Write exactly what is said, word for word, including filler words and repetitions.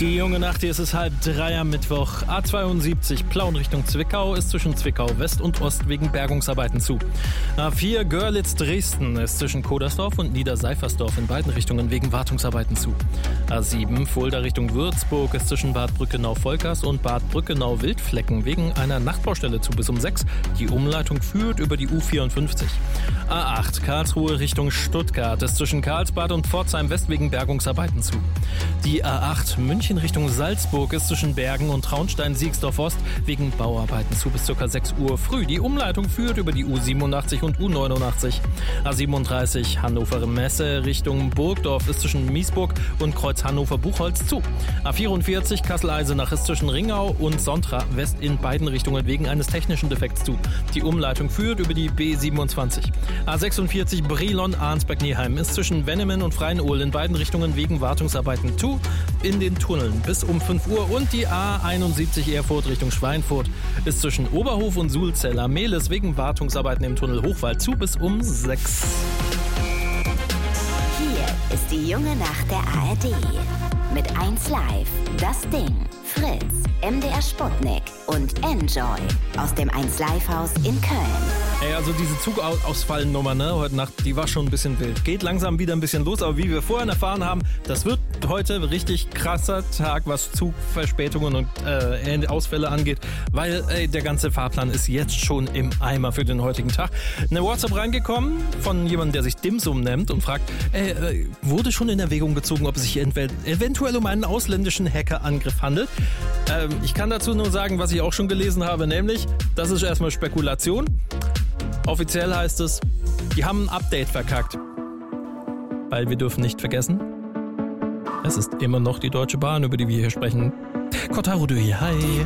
Die junge Nacht, hier ist es halb drei am Mittwoch. A zweiundsiebzig Plauen Richtung Zwickau ist zwischen Zwickau West und Ost wegen Bergungsarbeiten zu. A vier Görlitz-Dresden ist zwischen Kodersdorf und Niederseifersdorf in beiden Richtungen wegen Wartungsarbeiten zu. A sieben Fulda Richtung Würzburg ist zwischen Bad Brückenau-Volkers und Bad Brückenau-Wildflecken wegen einer Nachtbaustelle zu bis um sechs. Die Umleitung führt über die U vierundfünfzig. A acht Karlsruhe Richtung Stuttgart ist zwischen Karlsbad und Pforzheim West wegen Bergungsarbeiten zu. Die A acht München Richtung Salzburg ist zwischen Bergen und Traunstein-Siegsdorf Ost wegen Bauarbeiten zu bis ca. sechs Uhr früh. Die Umleitung führt über die U siebenundachtzig und U neunundachtzig. A siebenunddreißig Hannover Messe Richtung Burgdorf ist zwischen Miesburg und Kreuz Hannover-Buchholz zu. A vierundvierzig Kassel-Eisenach ist zwischen Ringau und Sontra West in beiden Richtungen wegen eines technischen Defekts zu. Die Umleitung führt über die B siebenundzwanzig. A sechsundvierzig Brilon-Arnsberg-Nieheim ist zwischen Wennemen und Freienaul in beiden Richtungen wegen Wartungsarbeiten zu. In den Tunneln bis um fünf Uhr. Und die A einundsiebzig Erfurt Richtung Schweinfurt ist zwischen Oberhof und Sulzeller-Mehlis wegen Wartungsarbeiten im Tunnel Hochwald zu bis um sechs. Hier ist die junge Nacht der A R D. Mit eins Live, Das Ding, Fritz, M D R Sputnik und Enjoy aus dem eins Live Haus in Köln. Ey, also diese Zugausfallnummer, ne, heute Nacht, die war schon ein bisschen wild. Geht langsam wieder ein bisschen los, aber wie wir vorhin erfahren haben, das wird heute ein richtig krasser Tag, was Zugverspätungen und äh, Ausfälle angeht, weil ey, der ganze Fahrplan ist jetzt schon im Eimer für den heutigen Tag. Eine WhatsApp reingekommen von jemandem, der sich Dimsum nennt und fragt, ey, äh, wurde schon in Erwägung gezogen, ob es sich eventuell um einen ausländischen Hackerangriff handelt? Ähm, ich kann dazu nur sagen, was ich auch schon gelesen habe, nämlich, das ist erstmal Spekulation. Offiziell heißt es, die haben ein Update verkackt. Weil wir dürfen nicht vergessen, es ist immer noch die Deutsche Bahn, über die wir hier sprechen. Kotaro Dui, hi.